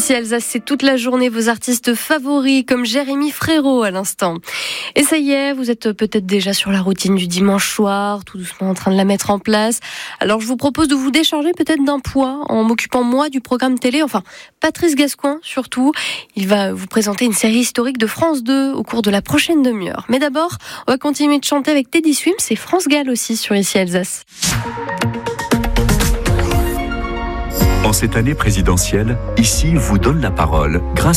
Ici Alsace, c'est toute la journée vos artistes favoris comme Jérémy Frérot à l'instant. Et ça y est, vous êtes peut-être déjà sur la routine du dimanche soir, tout doucement en train de la mettre en place. Alors je vous propose de vous décharger peut-être d'un poids en m'occupant moi du programme télé. Enfin, Patrice Gascoin surtout. Il va vous présenter une série historique de France 2 au cours de la prochaine demi-heure. Mais d'abord, on va continuer de chanter avec Teddy Swims et France Gall aussi sur Ici Alsace. En cette année présidentielle, Ici vous donne la parole grâce